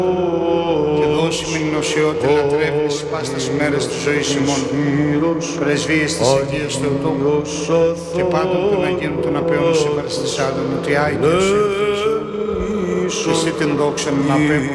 και δώσει με νοσιότητα να τρέφεις πάστας μέρες της ζωής ημών, πρεσβείες της Αγίας Θεοτόκου και πάντων των Αγίων των Απέων σε παραστησάντων, ότι Άγιος Θεός, και εσύ την δόξα να απέμουν